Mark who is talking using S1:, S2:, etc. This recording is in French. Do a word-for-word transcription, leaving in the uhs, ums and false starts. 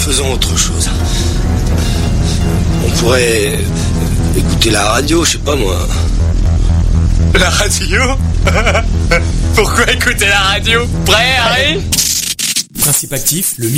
S1: faisons autre chose. On pourrait écouter la radio, je sais pas moi.
S2: La radio? Pourquoi écouter la radio? Prêt, Harry?
S3: Principe actif, le